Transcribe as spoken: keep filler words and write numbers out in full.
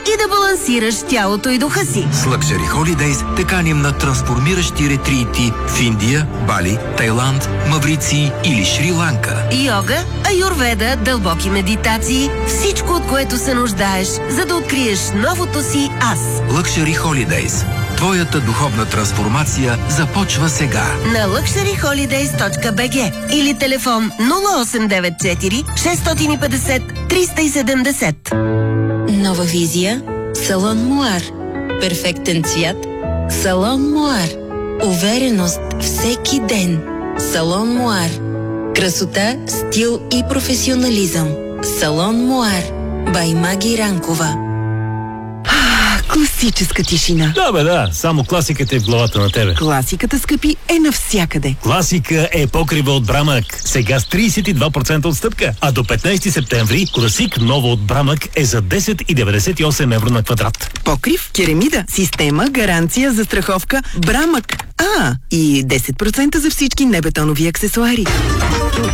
и да балансираш тялото и духа си. С Luxury Holidays те каним на трансформиращи ретрити в Индия, Бали, Тайланд, Маврици или Шри-Ланка. Йога, аюрведа, дълбоки медитации, всичко, от което се нуждаеш, за да откриеш новото си аз. Luxury Holidays. Твоята духовна трансформация започва сега. На лъкшъри холидейс точка би джи или телефон нула осем девет четири шест пет зет триста и седемдесет. Нова визия. Салон Муар. Перфектен цвят. Салон Муар. Увереност всеки ден. Салон Муар. Красота, стил и професионализъм. Салон Муар. Бай Маги Ранкова. Класическа тишина. Да, бе, да. Само класиката е в главата на тебе. Класиката, скъпи, е навсякъде. Класика е покрива от Брамък. Сега с тридесет и два процента отстъпка. А до петнайсети септември класик ново от Брамък е за десет и деветдесет и осем евро на квадрат. Покрив, керамида, система, гаранция, застраховка, Брамък. А, и десет процента за всички небетонови аксесуари.